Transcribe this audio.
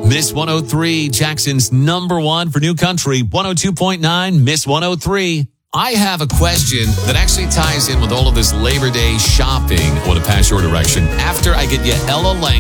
Miss 103, Jackson's number one for new country. 102.9, Miss 103. I have a question that actually ties in with all of this Labor Day shopping. I want to pass your direction. After I get you Ella Lang.